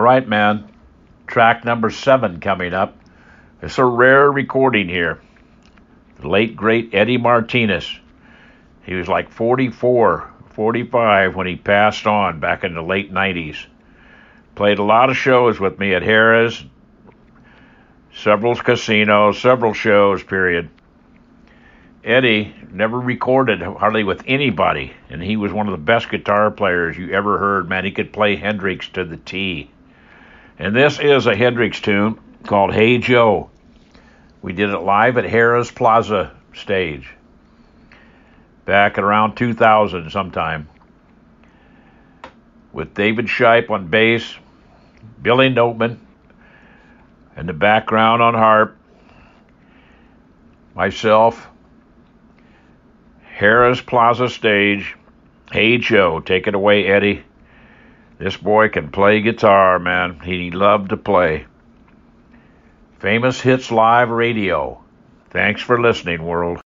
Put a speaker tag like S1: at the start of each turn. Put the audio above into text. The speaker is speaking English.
S1: All right, man. Track number 7 coming up. It's a rare recording here. The late, great Eddie Martinez. He was like 44, 45 when he passed on back in the late 90s. Played a lot of shows with me at Harrah's, several casinos, several shows, period. Eddie never recorded hardly with anybody, and he was one of the best guitar players you ever heard. Man, he could play Hendrix to the T. And this is a Hendrix tune called Hey Joe. We did it live at Harrah's Plaza stage back at around 2000 sometime, with David Shipe on bass, Billy Noteman in the background on harp, myself, Harrah's Plaza stage. Hey Joe, take it away, Eddie. This boy can play guitar, man. He loved to play. Famous Hits Live Radio. Thanks for listening, world.